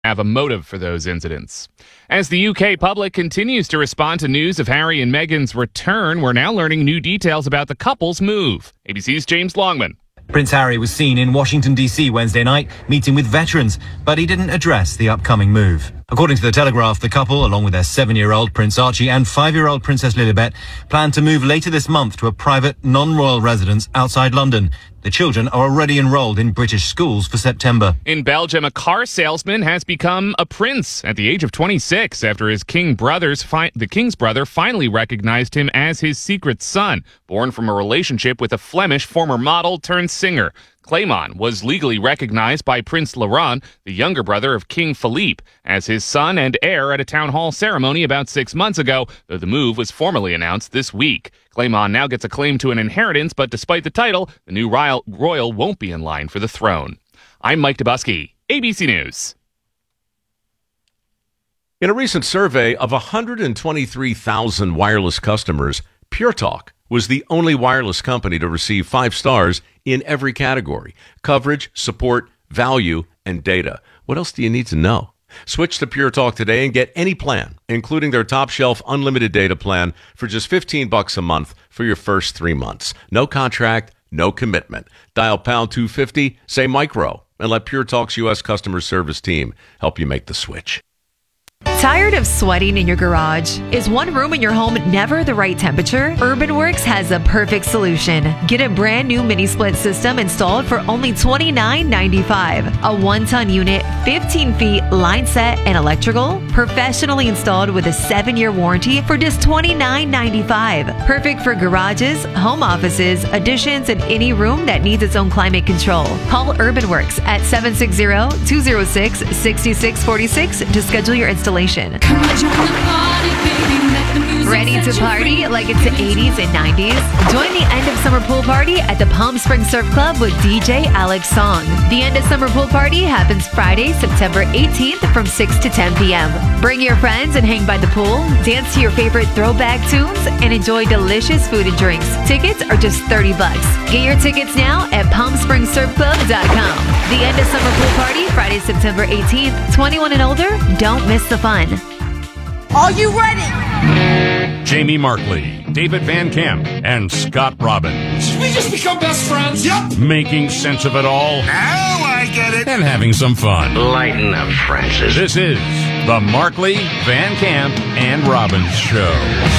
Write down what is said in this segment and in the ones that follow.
have a motive for those incidents. As the UK public continues to respond to news of Harry and Meghan's return, we're now learning new details about the couple's move. ABC's James Longman. Prince Harry was seen in Washington, D.C. Wednesday night, meeting with veterans, but he didn't address the upcoming move. According to The Telegraph, the couple, along with their 7-year-old Prince Archie and 5-year-old Princess Lilibet, plan to move later this month to a private, non-royal residence outside London. The children are already enrolled in British schools for September. In Belgium, a car salesman has become a prince at the age of 26 after the king's brother finally recognized him as his secret son, born from a relationship with a Flemish former model turned singer. Clément was legally recognized by Prince Laurent, the younger brother of King Philippe, as his son and heir at a town hall ceremony about 6 months ago, though the move was formally announced this week. Clément now gets a claim to an inheritance, but despite the title, the new royal won't be in line for the throne. I'm Mike Dubusky, ABC News. In a recent survey of 123,000 wireless customers, Pure Talk was the only wireless company to receive 5 stars in every category: coverage, support, value, and data. What else do you need to know? Switch to Pure Talk today and get any plan, including their top shelf unlimited data plan, for just $15 a month for your first 3 months. No contract, no commitment. Dial pound 250, say micro, and let Pure Talk's U.S. customer service team help you make the switch. Tired of sweating in your garage? Is one room in your home never the right temperature? UrbanWorks has a perfect solution. Get a brand new mini split system installed for only $29.95. A 1-ton unit, 15 feet, line set, and electrical, professionally installed with a 7-year warranty for just $29.95. Perfect for garages, home offices, additions, and any room that needs its own climate control. Call UrbanWorks at 760-206-6646 to schedule your installation. Ready to party like it's the 80s and 90s? Join the end of summer pool party at the Palm Springs Surf Club with DJ Alex Song. The end of summer pool party happens Friday, September 18th from 6 to 10 p.m. Bring your friends and hang by the pool, dance to your favorite throwback tunes, and enjoy delicious food and drinks. Tickets are just $30. Get your tickets now at PalmSpringsSurfClub.com. The end of summer pool party, Friday, September 18th. 21 and older, don't miss the fun. Are you ready? Jamie Markley, David Van Camp, and Scott Robbins. Did we just become best friends? Yep. Making sense of it all. Now I get it. And having some fun. Lighten up, Francis. This is the Markley, Van Camp, and Robbins Show.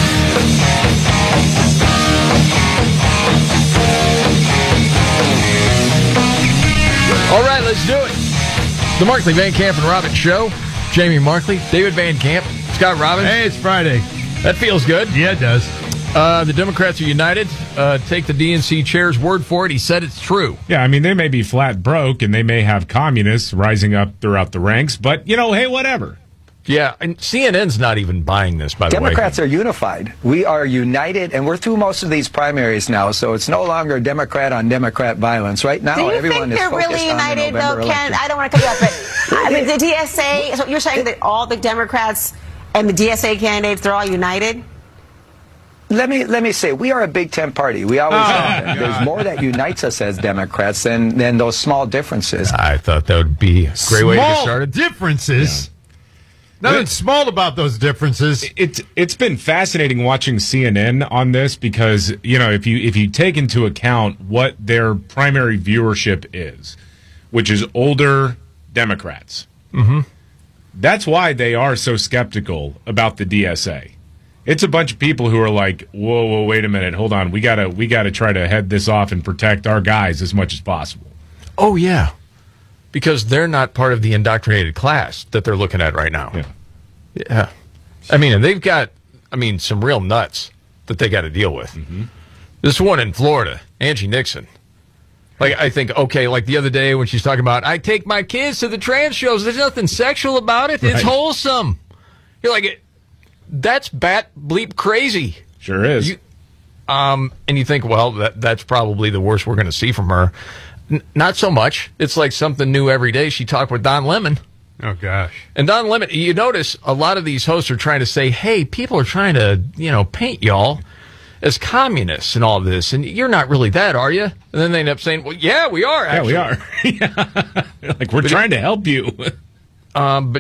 All right, let's do it. The Markley, Van Camp, and Robbins Show. Jamie Markley, David Van Camp, Scott Robbins. Hey, it's Friday. That feels good. Yeah, it does. The Democrats are united. Take the DNC chair's word for it. He said it's true. Yeah, I mean, they may be flat broke and they may have communists rising up throughout the ranks, but, hey, whatever. Yeah, and CNN's not even buying this, by the way. Democrats are unified. We are united, and we're through most of these primaries now, so it's no longer Democrat on Democrat violence. Right now, everyone is focused on the November election. Do you think they're really united, though, Ken? I don't want to cut you off, but I mean, the DSA, so you're saying that all the Democrats and the DSA candidates, they're all united? Let me say, we are a Big Ten party. We always have been. There's more that unites us as Democrats than those small differences. I thought that would be a great way to get started. Differences? Yeah. Nothing small about those differences. It's been fascinating watching CNN on this because, if you take into account what their primary viewership is, which is older Democrats, that's why they are so skeptical about the DSA. It's a bunch of people who are like, whoa, wait a minute, hold on, we gotta try to head this off and protect our guys as much as possible. Oh yeah, because they're not part of the indoctrinated class that they're looking at right now. Yeah. I mean, and they've got, some real nuts that they got to deal with. This one in Florida, Angie Nixon. Like, I think, okay, like the other day when she's talking about, I take my kids to the trans shows. There's nothing sexual about it. It's wholesome. You're like, that's bat bleep crazy. Sure is. And you think, well, that's probably the worst we're going to see from her. Not so much. It's like something new every day. She talked with Don Lemon. Oh, gosh. And Don Lemon, you notice a lot of these hosts are trying to say, hey, people are trying to, paint y'all as communists and all this, and you're not really that, are you? And then they end up saying, well, yeah, we are, actually. Yeah, we are. Like, we're trying to help you. But